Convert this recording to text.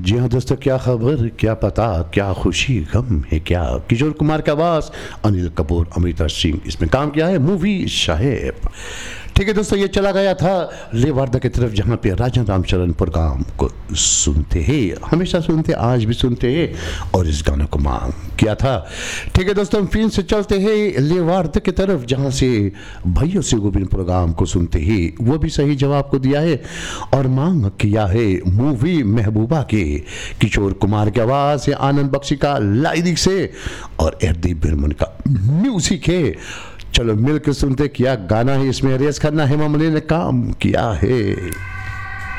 जी हाँ दोस्तों, क्या खबर, क्या पता, क्या खुशी गम है क्या। किशोर कुमार का आवाज, अनिल कपूर, अमृता सिंह इसमें काम किया है, मूवी साहेब। ठीक है दोस्तों, ये चला गया था ले वार्दा की तरफ, जहाँ पे राजन रामचरण प्रोग्राम को सुनते हैं, हमेशा सुनते, आज भी सुनते हैं, और इस गाने को मांग किया था। ठीक है दोस्तों, हम फिर से चलते हैं ले वार्दा की तरफ, जहाँ से भाइयों से गोविंद प्रोग्राम को सुनते हैं, वो भी सही जवाब को दिया है और मांग किया है मूवी महबूबा के। किशोर कुमार की आवाज है, आनंद बख्शी का लाइरिक्स से और एरदीप बर्मन का म्यूजिक है। चलो मिलकर सुनते, क्या गाना है इसमें, रेस खन्ना हेमा मालिनी ने काम किया है।